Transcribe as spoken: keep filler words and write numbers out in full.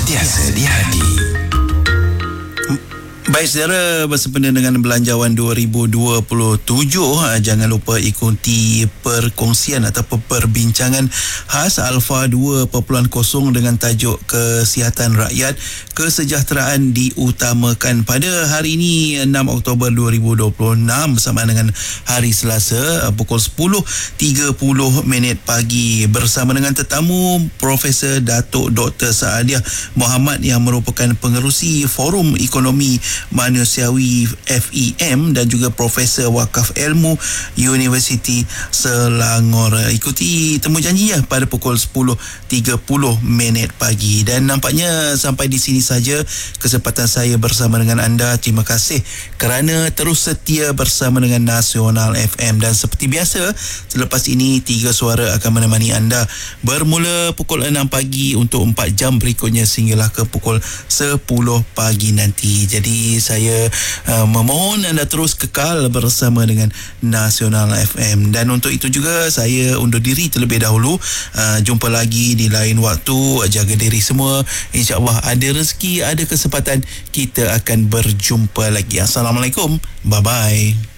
Sentiasa di hati. Baik saudara, bersempena dengan belanjawan dua ribu dua puluh tujuh, jangan lupa ikuti perkongsian ataupun perbincangan khas Alpha dua titik kosong dengan tajuk Kesihatan Rakyat, Kesejahteraan Diutamakan pada hari ini enam Oktober dua ribu dua puluh enam bersamaan dengan hari Selasa pukul sepuluh tiga puluh minit pagi bersama dengan tetamu Profesor Datuk Doktor Saadiah Mohamad yang merupakan pengerusi Forum Ekonomi Manusiawi F E M dan juga Profesor Wakaf Ilmu Universiti Selangor. Ikuti temu janji ya pada pukul sepuluh tiga puluh minit pagi. Dan nampaknya sampai di sini saja kesempatan saya bersama dengan anda. Terima kasih kerana terus setia bersama dengan Nasional F M, dan seperti biasa selepas ini tiga suara akan menemani anda bermula pukul enam pagi untuk empat jam berikutnya sehinggalah ke pukul sepuluh pagi nanti. Jadi saya uh, memohon anda terus kekal bersama dengan Nasional F M, dan untuk itu juga saya undur diri terlebih dahulu. Uh, jumpa lagi di lain waktu. Jaga diri semua. InsyaAllah ada rezeki, ada kesempatan, kita akan berjumpa lagi. Assalamualaikum. Bye bye.